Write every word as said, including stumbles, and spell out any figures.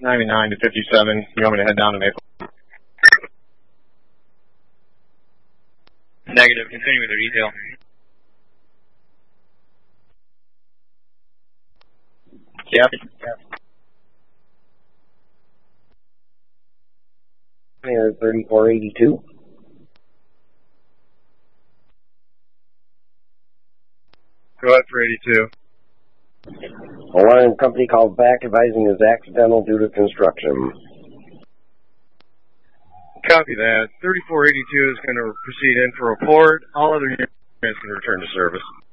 ninety-nine to fifty-seven. You want me to head down to Maple? Negative. Continue with your detail. Yep. Air thirty-four eighty-two. Go ahead for eighty-two. Alarm company called back advising is accidental due to construction. Copy that. thirty-four eighty-two is going to proceed in for report. All other units can return to service.